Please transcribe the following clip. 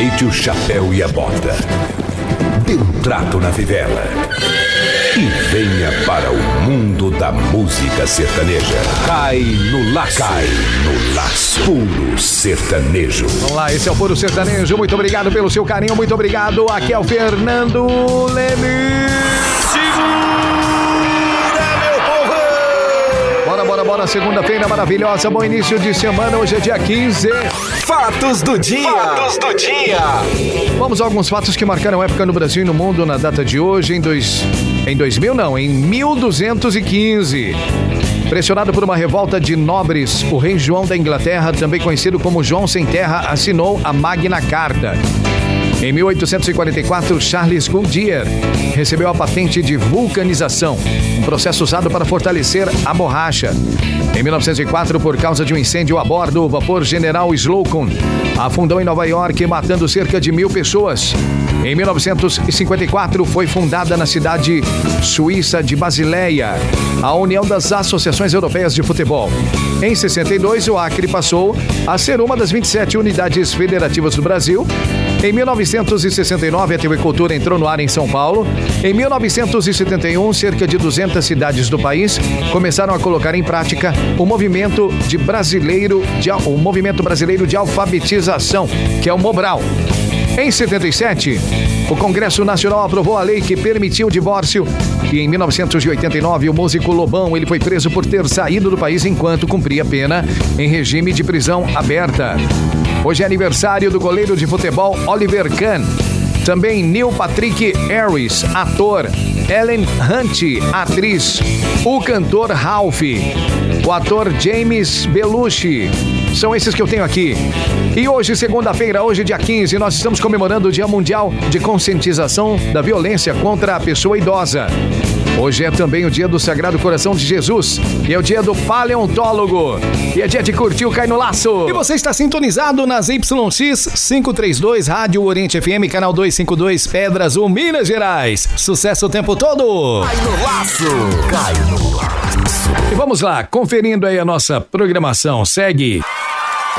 Ajeite o chapéu e a bota. Dê um trato na fivela. E venha para o mundo da música sertaneja. Cai no laço. Cai no laço. Puro sertanejo. Vamos lá, esse é o Puro Sertanejo. Muito obrigado pelo seu carinho, muito obrigado. Aqui é o Fernando Leme. Bora, segunda-feira maravilhosa, bom início de semana, hoje é dia 15. Fatos do dia. Vamos a alguns fatos que marcaram época no Brasil e no mundo na data de hoje, em 1215. Pressionado por uma revolta de nobres, o rei João da Inglaterra, também conhecido como João Sem Terra, assinou a Magna Carta. Em 1844, Charles Goodyear recebeu a patente de vulcanização, um processo usado para fortalecer a borracha. Em 1904, por causa de um incêndio a bordo, o vapor General Slocum afundou em Nova York, matando cerca de 1.000 pessoas. Em 1954, foi fundada na cidade suíça de Basileia a União das Associações Europeias de Futebol. Em 62, o Acre passou a ser uma das 27 unidades federativas do Brasil. Em 1969, a TV Cultura entrou no ar em São Paulo. Em 1971, cerca de 200 cidades do país começaram a colocar em prática o movimento brasileiro de alfabetização, que é o Mobral. Em 77, o Congresso Nacional aprovou a lei que permitiu o divórcio. E em 1989, o músico Lobão ele foi preso por ter saído do país enquanto cumpria pena em regime de prisão aberta. Hoje é aniversário do goleiro de futebol Oliver Kahn. Também Neil Patrick Harris, ator. Ellen Hunt, atriz. O cantor Ralph. O ator James Belushi. São esses que eu tenho aqui. E hoje, segunda-feira, hoje dia 15, nós estamos comemorando o Dia Mundial de Conscientização da Violência contra a Pessoa Idosa. Hoje é também o dia do Sagrado Coração de Jesus e é o dia do paleontólogo. E é dia de curtir o Cai no Laço. E você está sintonizado nas YX 532, Rádio Oriente FM, canal 252, Pedra Azul, Minas Gerais. Sucesso o tempo todo. Cai no Laço. Cai no Laço. E vamos lá, conferindo aí a nossa programação. Segue.